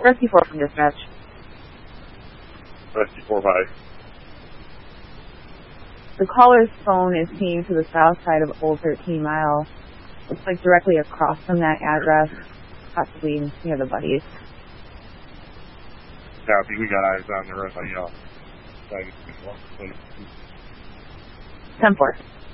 Rescue 4 from dispatch. Rescue 4 by. The caller's phone is seen to the south side of Old 13 Mile. Looks like directly across from that address, possibly near the Buddies. Copy, we got eyes on the rest of 10-4.